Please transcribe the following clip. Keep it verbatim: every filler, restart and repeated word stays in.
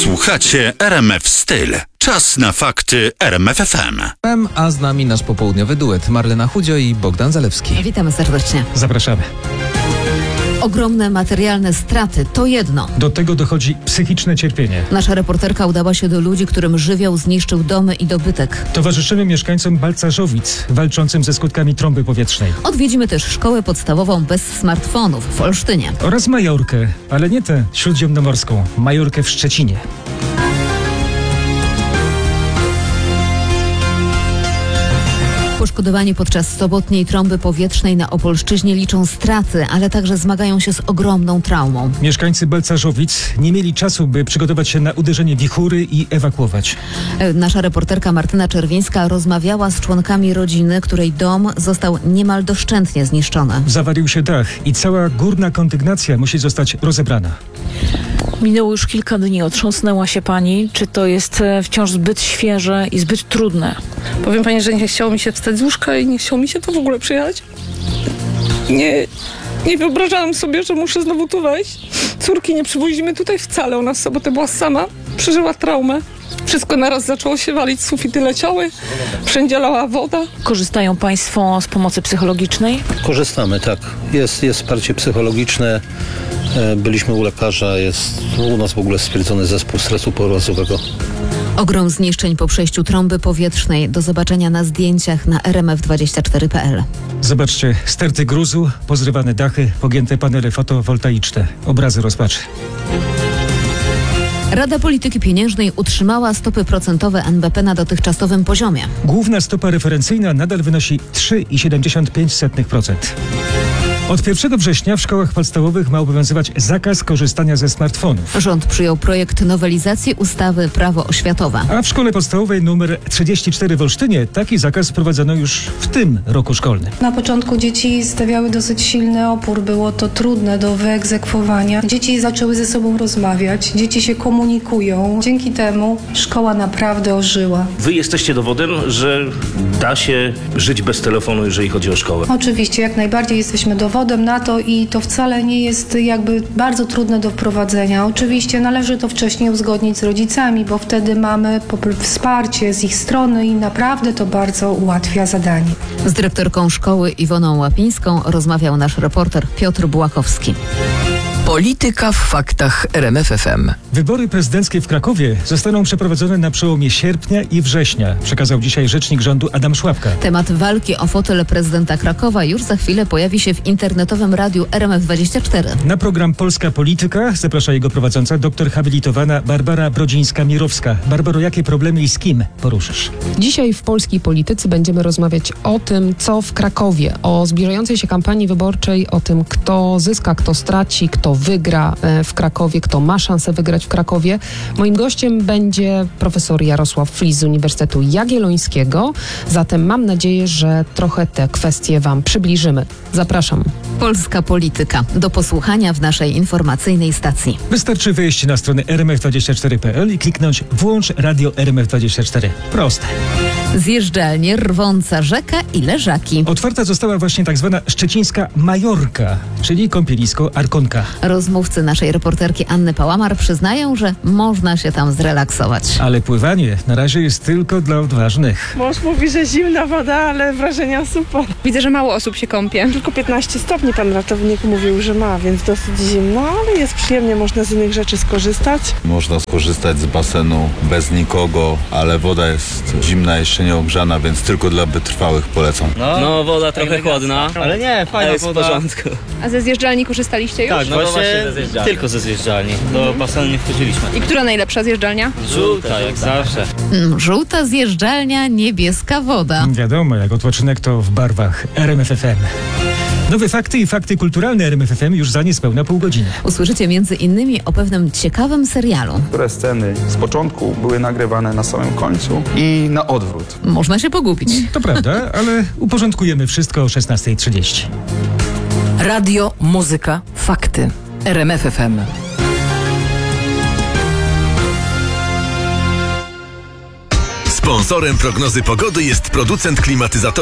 Słuchacie R M F Styl. Czas na fakty R M F F M. A z nami nasz popołudniowy duet Marlena Chudzio i Bogdan Zalewski. Witamy serdecznie. Zapraszamy. Ogromne materialne straty to jedno. Do tego dochodzi psychiczne cierpienie. Nasza reporterka udała się do ludzi, którym żywioł zniszczył domy i dobytek. Towarzyszymy mieszkańcom Balcarzowic, walczącym ze skutkami trąby powietrznej. Odwiedzimy też szkołę podstawową bez smartfonów w Olsztynie. Oraz Majorkę, ale nie tę śródziemnomorską, Majorkę w Szczecinie. Poszkodowani podczas sobotniej trąby powietrznej na Opolszczyźnie liczą straty, ale także zmagają się z ogromną traumą. Mieszkańcy Balcarzowic nie mieli czasu, by przygotować się na uderzenie wichury i ewakuować. Nasza reporterka Martyna Czerwińska rozmawiała z członkami rodziny, której dom został niemal doszczętnie zniszczony. Zawalił się dach i cała górna kondygnacja musi zostać rozebrana. Minęło już kilka dni, otrząsnęła się pani. Czy to jest wciąż zbyt świeże i zbyt trudne? Powiem pani, że nie chciało mi się wstać z łóżka i nie chciało mi się to w ogóle przyjechać. Nie, nie wyobrażałam sobie, że muszę znowu tu wejść. Córki nie przywozimy tutaj wcale. Ona w sobotę była sama, przeżyła traumę. Wszystko naraz zaczęło się walić, sufity leciały, wszędzie lała woda. Korzystają państwo z pomocy psychologicznej? Korzystamy, tak. Jest, jest wsparcie psychologiczne. Byliśmy u lekarza, jest u nas w ogóle stwierdzony zespół stresu pourazowego. Ogrom zniszczeń po przejściu trąby powietrznej. Do zobaczenia na zdjęciach na r m f dwadzieścia cztery kropka p l. Zobaczcie, sterty gruzu, pozrywane dachy, pogięte panele fotowoltaiczne. Obrazy rozpaczy. Rada Polityki Pieniężnej utrzymała stopy procentowe N B P na dotychczasowym poziomie. Główna stopa referencyjna nadal wynosi trzy przecinek siedemdziesiąt pięć procent. Od pierwszego września w szkołach podstawowych ma obowiązywać zakaz korzystania ze smartfonów. Rząd przyjął projekt nowelizacji ustawy Prawo oświatowe. A w szkole podstawowej numer trzydzieści cztery w Olsztynie taki zakaz wprowadzono już w tym roku szkolnym. Na początku dzieci stawiały dosyć silny opór, było to trudne do wyegzekwowania. Dzieci zaczęły ze sobą rozmawiać, dzieci się komunikują. Dzięki temu szkoła naprawdę ożyła. Wy jesteście dowodem, że da się żyć bez telefonu, jeżeli chodzi o szkołę. Oczywiście, jak najbardziej jesteśmy dowodem na to i to wcale nie jest jakby bardzo trudne do wprowadzenia. Oczywiście należy to wcześniej uzgodnić z rodzicami, bo wtedy mamy wsparcie z ich strony i naprawdę to bardzo ułatwia zadanie. Z dyrektorką szkoły Iwoną Łapińską rozmawiał nasz reporter Piotr Bułakowski. Polityka w faktach R M F F M. Wybory prezydenckie w Krakowie zostaną przeprowadzone na przełomie sierpnia i września, przekazał dzisiaj rzecznik rządu Adam Szłapka. Temat walki o fotel prezydenta Krakowa już za chwilę pojawi się w internetowym radiu R M F dwadzieścia cztery. Na program Polska Polityka zaprasza jego prowadząca doktor habilitowana Barbara Brodzińska-Mirowska. Barbaro, jakie problemy i z kim poruszysz? Dzisiaj w polskiej polityce będziemy rozmawiać o tym, co w Krakowie, o zbliżającej się kampanii wyborczej, o tym, kto zyska, kto straci, kto wygra w Krakowie, kto ma szansę wygrać w Krakowie. Moim gościem będzie profesor Jarosław Flis z Uniwersytetu Jagiellońskiego. Zatem mam nadzieję, że trochę te kwestie wam przybliżymy. Zapraszam. Polska Polityka. Do posłuchania w naszej informacyjnej stacji. Wystarczy wejść na stronę r m f dwadzieścia cztery kropka p l i kliknąć włącz radio R M F dwadzieścia cztery. Proste. Zjeżdżalnie, rwąca rzeka i leżaki. Otwarta została właśnie tak zwana szczecińska Majorka, czyli kąpielisko Arkonka. Rozmówcy naszej reporterki Anny Pałamar przyznają, że można się tam zrelaksować. Ale pływanie na razie jest tylko dla odważnych. Mąż mówi, że zimna woda, ale wrażenia super. Widzę, że mało osób się kąpie. Tylko piętnaście stopni pan ratownik mówił, że ma, więc dosyć zimno, ale jest przyjemnie, można z innych rzeczy skorzystać. Można skorzystać z basenu bez nikogo, ale woda jest zimna, jeszcze nie ogrzana, więc tylko dla wytrwałych polecam. No, no woda trochę chłodna, ale nie, fajna jest woda. W porządku. A ze zjeżdżalni korzystaliście już? Tak, no właśnie, właśnie ze zjeżdżalni. Tylko ze zjeżdżalni. Do mhm. basenu nie wchodziliśmy. I która najlepsza zjeżdżalnia? Żółta, jak zawsze. Mm, żółta zjeżdżalnia, niebieska woda. Wiadomo, jak odpoczynek to w barwach R M F F M. Nowe fakty i fakty kulturalne R M F F M już za niespełna pół godziny. Usłyszycie między innymi o pewnym ciekawym serialu. Które sceny z początku były nagrywane na samym końcu i na odwrót. Można się pogubić. To prawda, ale uporządkujemy wszystko o szesnasta trzydzieści. Radio, muzyka, fakty. R M F F M. Sponsorem prognozy pogody jest producent klimatyzatorów